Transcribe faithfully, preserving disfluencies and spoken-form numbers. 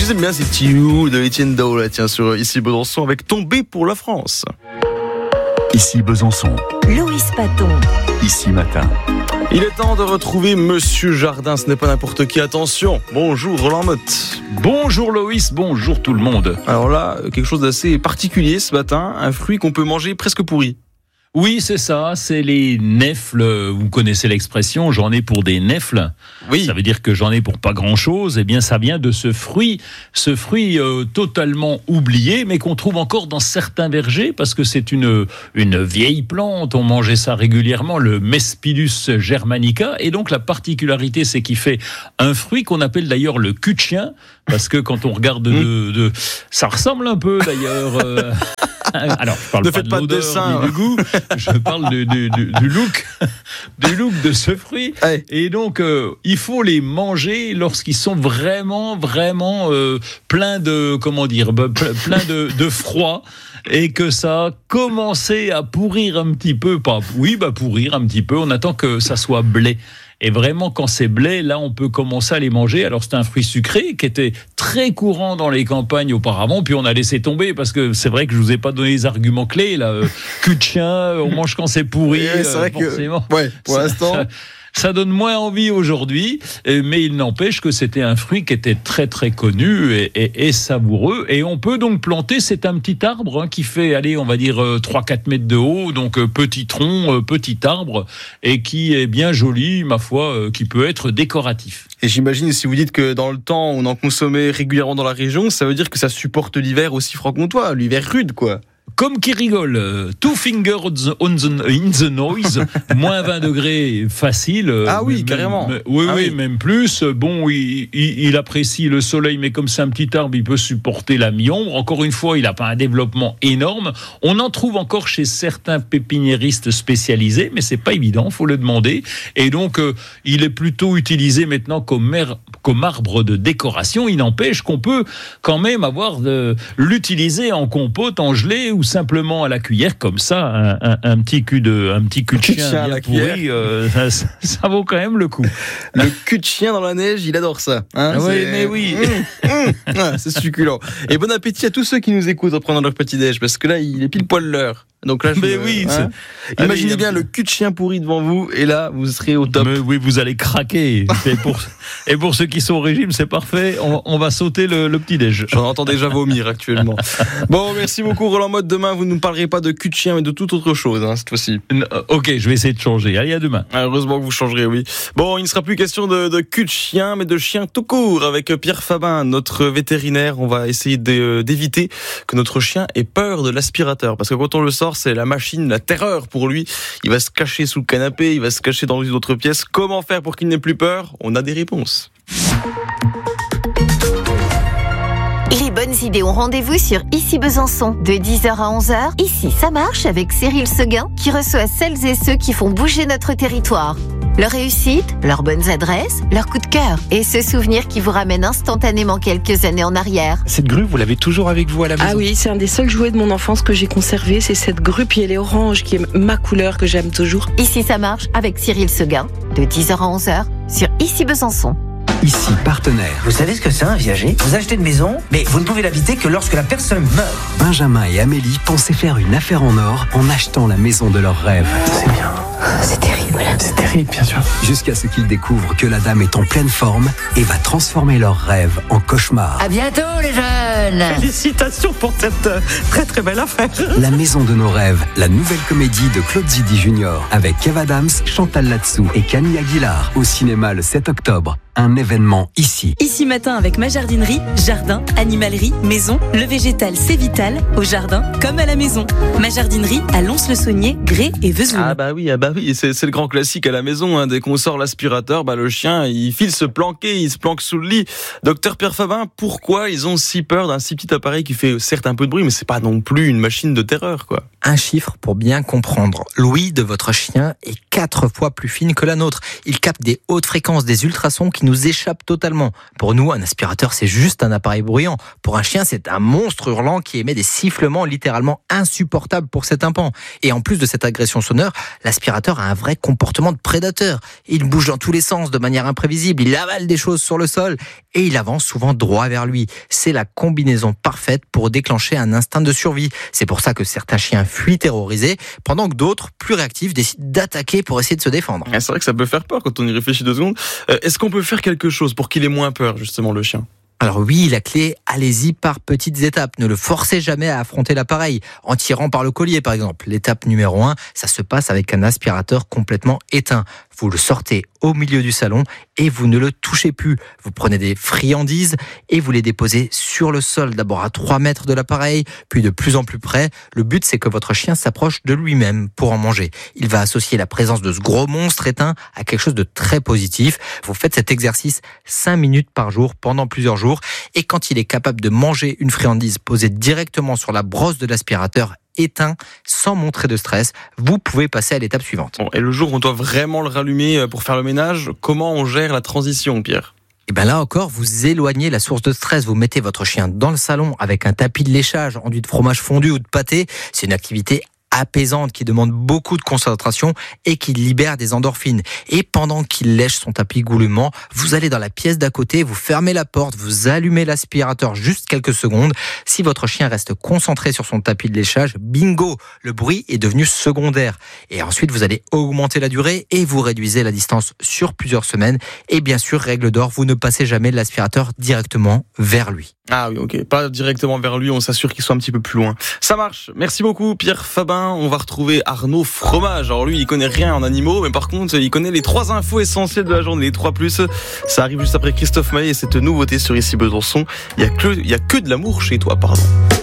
que j'aime bien ces petits loups de Étienne Dao, là, tiens, sur Ici Besançon, avec Tombé pour la France. Ici Besançon. Loïs Paton. Ici Matin. Il est temps de retrouver Monsieur Jardin, ce n'est pas n'importe qui, attention. Bonjour Roland Motte. Bonjour Loïs, bonjour tout le monde. Alors là, quelque chose d'assez particulier ce matin, un fruit qu'on peut manger presque pourri. Oui, c'est ça, c'est les nèfles. Vous connaissez l'expression, j'en ai pour des nèfles. Oui. Ça veut dire que j'en ai pour pas grand-chose. Eh bien, ça vient de ce fruit, ce fruit euh, totalement oublié, mais qu'on trouve encore dans certains vergers, parce que c'est une, une vieille plante. On mangeait ça régulièrement, le Mespilus germanica. Et donc, la particularité, c'est qu'il fait un fruit qu'on appelle d'ailleurs le cul de chien, parce que quand on regarde de... de ça ressemble un peu d'ailleurs... Euh, alors, je parle ne pas faites de pas de l'odeur dessin, ni du goût, je parle du, du, du, du look, du look de ce fruit. Ouais. Et donc, euh, il faut les manger lorsqu'ils sont vraiment, vraiment euh, pleins de, comment dire, plein de, de froid, et que ça a commencé à pourrir un petit peu, pas, oui, bah pourrir un petit peu. On attend que ça soit blé. Et vraiment, quand c'est blé, là, on peut commencer à les manger. Alors, c'est un fruit sucré qui était très courant dans les campagnes auparavant, puis on a laissé tomber, parce que c'est vrai que je vous ai pas donné les arguments clés, là. Euh, cul de chien, on mange quand c'est pourri, Ouais, c'est vrai euh, forcément. Que, ouais, pour ça, l'instant... Ça, ça donne moins envie aujourd'hui, mais il n'empêche que c'était un fruit qui était très très connu et, et, et savoureux. Et on peut donc planter, c'est un petit arbre hein, qui fait, allez, on va dire trois à quatre mètres de haut, donc euh, petit tronc, euh, petit arbre, et qui est bien joli, ma foi, euh, qui peut être décoratif. Et j'imagine, si vous dites que dans le temps, on en consommait régulièrement dans la région, ça veut dire que ça supporte l'hiver aussi franc-comtois, l'hiver rude, quoi. Comme qui rigole, euh, two fingers on the, on the, in the noise, moins vingt degrés facile. Ah oui, même, carrément. Mais, oui, ah oui, oui, même plus. Bon, il, il, il apprécie le soleil, mais comme c'est un petit arbre, il peut supporter la mi-ombre. Encore une fois, il n'a pas un développement énorme. On en trouve encore chez certains pépiniéristes spécialisés, mais c'est pas évident, faut le demander. Et donc, euh, il est plutôt utilisé maintenant comme, mer, comme arbre de décoration. Il n'empêche qu'on peut quand même avoir de, l'utiliser en compote, en gelée, ou simplement à la cuillère, comme ça, un, un, un petit cul de, un petit cul de chien, chien bien pourri, euh, ça, ça vaut quand même le coup. Le cul de chien dans la neige, il adore ça. Hein, ah oui, mais oui. Mmh, mmh, ah, c'est succulent. Et bon appétit à tous ceux qui nous écoutent en prenant leur petit-déj, parce que là, il est pile poil l'heure. Donc là, je mais me, oui, hein, imaginez Allez, bien le cul de chien pourri devant vous, et là, vous serez au top. Mais oui, vous allez craquer. Et pour, et pour ceux qui sont au régime, c'est parfait. On, on va sauter le, le petit-déj. J'en entends déjà vomir actuellement. Bon, merci beaucoup Roland Motte. Demain, vous ne nous parlerez pas de cul de chien, mais de toute autre chose, hein, cette fois-ci. Ok, je vais essayer de changer. Allez, à demain. Heureusement que vous changerez, oui. Bon, il ne sera plus question de, de cul de chien, mais de chien tout court. Avec Pierre Fabin, notre vétérinaire, on va essayer de, d'éviter que notre chien ait peur de l'aspirateur. Parce que quand on le sort, c'est la machine, la terreur pour lui. Il va se cacher sous le canapé, il va se cacher dans une autre pièce. Comment faire pour qu'il n'ait plus peur ? On a des réponses. Les bonnes idées ont rendez-vous sur Ici Besançon, de dix heures à onze heures. Ici, ça marche avec Cyril Seguin, qui reçoit celles et ceux qui font bouger notre territoire. Leur réussite, leurs bonnes adresses, leur coup de cœur. Et ce souvenir qui vous ramène instantanément quelques années en arrière. Cette grue, vous l'avez toujours avec vous à la maison ? Ah oui, c'est un des seuls jouets de mon enfance que j'ai conservé. C'est cette grue, puis elle est orange, qui est ma couleur, que j'aime toujours. Ici, ça marche avec Cyril Seguin, de dix heures à onze heures, sur Ici Besançon. Ici, partenaire. Vous savez ce que c'est un viager ? Vous achetez une maison, mais vous ne pouvez l'habiter que lorsque la personne meurt. Benjamin et Amélie pensaient faire une affaire en or en achetant la maison de leurs rêves. C'est bien. C'est terrible. C'est terrible, bien sûr. Jusqu'à ce qu'ils découvrent que la dame est en pleine forme et va transformer leurs rêves en cauchemars. À bientôt, les jeunes ! Félicitations pour cette très très belle affaire. La maison de nos rêves, la nouvelle comédie de Claude Zidi Junior avec Kev Adams, Chantal Latsou et Camille Aguilar au cinéma le sept octobre. Un événement ici. Ici matin avec ma jardinerie, jardin, animalerie, maison, le végétal c'est vital, au jardin comme à la maison. Ma jardinerie à Lons-le-Saunier, Grès et Vesoul. Ah bah oui, ah bah oui, c'est, c'est le grand classique à la maison. Hein. Dès qu'on sort l'aspirateur, bah le chien, il file se planquer, il se planque sous le lit. Docteur Pierre Fabin, pourquoi ils ont si peur d'un si petit appareil qui fait certes un peu de bruit, mais c'est pas non plus une machine de terreur, quoi. Un chiffre pour bien comprendre. L'ouïe de votre chien est quatre fois plus fine que la nôtre. Il capte des hautes fréquences, des ultrasons qui nous échappent totalement. Pour nous, un aspirateur, c'est juste un appareil bruyant. Pour un chien, c'est un monstre hurlant qui émet des sifflements littéralement insupportables pour cet tympan. Et en plus de cette agression sonore, l'aspirateur a un vrai comportement de prédateur. Il bouge dans tous les sens de manière imprévisible, il avale des choses sur le sol et il avance souvent droit vers lui. C'est la combinaison parfaite pour déclencher un instinct de survie. C'est pour ça que certains chiens fuient terrorisés, pendant que d'autres, plus réactifs, décident d'attaquer pour essayer de se défendre. C'est vrai que ça peut faire peur quand on y réfléchit deux secondes. Euh, est-ce qu'on peut faire quelque chose pour qu'il ait moins peur, justement, le chien ? Alors oui, la clé, allez-y par petites étapes. Ne le forcez jamais à affronter l'appareil, en tirant par le collier par exemple. L'étape numéro un, ça se passe avec un aspirateur complètement éteint. Vous le sortez au milieu du salon et vous ne le touchez plus. Vous prenez des friandises et vous les déposez sur le sol, d'abord à trois mètres de l'appareil, puis de plus en plus près. Le but, c'est que votre chien s'approche de lui-même pour en manger. Il va associer la présence de ce gros monstre éteint à quelque chose de très positif. Vous faites cet exercice cinq minutes par jour pendant plusieurs jours. Et quand il est capable de manger une friandise posée directement sur la brosse de l'aspirateur éteint, sans montrer de stress, vous pouvez passer à l'étape suivante. Bon, et le jour où on doit vraiment le rallumer pour faire le ménage, comment on gère la transition, Pierre ? Et bien là encore, vous éloignez la source de stress. Vous mettez votre chien dans le salon avec un tapis de léchage enduit de fromage fondu ou de pâté. C'est une activité apaisante qui demande beaucoup de concentration et qui libère des endorphines. Et pendant qu'il lèche son tapis goulûment, vous allez dans la pièce d'à côté, vous fermez la porte, vous allumez l'aspirateur juste quelques secondes. Si votre chien reste concentré sur son tapis de léchage, bingo, le bruit est devenu secondaire. Et ensuite, vous allez augmenter la durée et vous réduisez la distance sur plusieurs semaines. Et bien sûr, règle d'or, vous ne passez jamais l'aspirateur directement vers lui. Ah oui, ok. Pas directement vers lui, on s'assure qu'il soit un petit peu plus loin. Ça marche. Merci beaucoup, Pierre Fabin. On va retrouver Arnaud Fromage. Alors lui, il connaît rien en animaux, mais par contre, il connaît les trois infos essentielles de la journée, les trois plus. Ça arrive juste après Christophe Maé et cette nouveauté sur Ici Besançon. Il y a que, il y a que de l'amour chez toi, pardon.